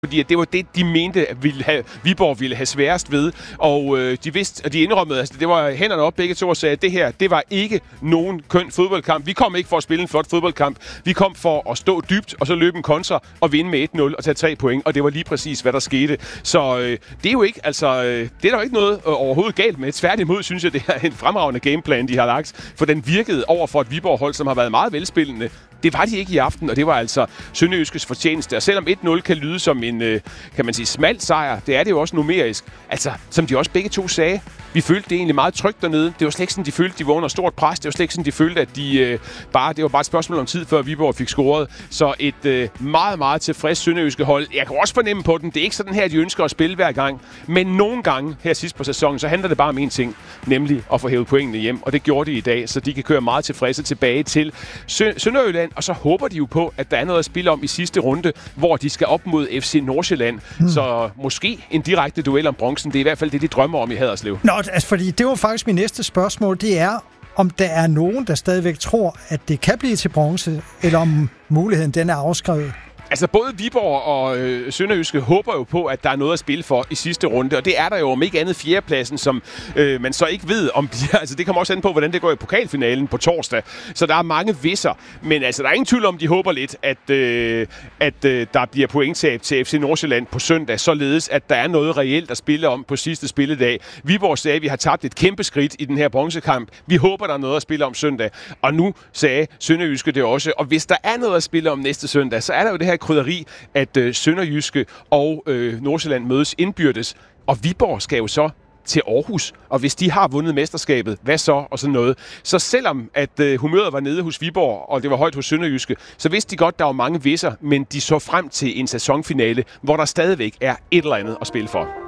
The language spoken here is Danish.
fordi det var det, de mente, at Viborg ville have sværest ved. Og de vidste, og de indrømmede, altså det var hænderne op begge to og sagde, at det her, det var ikke nogen køn fodboldkamp. Vi kom ikke for at spille en flot fodboldkamp. Vi kom for at stå dybt, og så løbe en kontra og vinde med 1-0 og tage 3 point. Og det var lige præcis, hvad der skete. Så det er jo ikke, altså, det er der jo ikke noget overhovedet galt med. Tværtimod synes jeg, det er en fremragende gameplan, de har lagt. For den virkede over for et Viborg-hold, som har været meget velspillende. Det var de ikke i aften, og det var altså Sønderjyskes fortjeneste. Og selvom 1-0 kan lyde som en, kan man sige, smal sejr, det er det jo også numerisk. Altså, som de også begge to sagde, vi følte det egentlig meget trygt dernede. Det var slet ikke sådan, de følte, de var under stort pres. Det var slet ikke sådan, de følte, at det var bare et spørgsmål om tid, før Viborg fik scoret. Så et meget, meget tilfreds Sønderjyske hold. Jeg kan også fornemme på den. Det er ikke sådan her, de ønsker at spille hver gang. Men nogle gange her sidst på sæsonen, så handler det bare om en ting, nemlig at få hævet pointene hjem. Og det gjorde de i dag, så de kan køre meget tilfredse tilbage til Sønderjylland. Og så håber de jo på, at der er noget at spille om i sidste runde, hvor de skal op mod FC Nordsjælland. Så måske en direkte duel om bronzen. Det er i hvert fald det, de drømmer om i Haderslev. Nå, altså, fordi det var faktisk min næste spørgsmål. Det er, om der er nogen, der stadigvæk tror, at det kan blive til bronze, eller om muligheden den er afskrevet. Altså både Viborg og Sønderjyske håber jo på, at der er noget at spille for i sidste runde, og det er der jo om ikke andet fjerdepladsen, som man så ikke ved om bliver. Altså det kommer også an på, hvordan det går i pokalfinalen på torsdag. Så der er mange visser, men altså der er ingen tvivl om, de håber lidt, at der bliver pointtab til FC Nordsjælland på søndag, således at der er noget reelt at spille om på sidste spilledag. Viborg sagde, at vi har tabt et kæmpe skridt i den her bronzekamp. Vi håber, der er noget at spille om søndag, og nu sagde Sønderjyske det også. Og hvis der er noget at spille om næste søndag, så er der jo det her krydderi, at Sønderjyske og Nordsjælland mødes indbyrdes, og Viborg skal jo så til Aarhus, og hvis de har vundet mesterskabet, hvad så, og sådan noget. Så selvom at humøret var nede hos Viborg, og det var højt hos Sønderjyske, så vidste de godt, der var mange visser, men de så frem til en sæsonfinale, hvor der stadigvæk er et eller andet at spille for.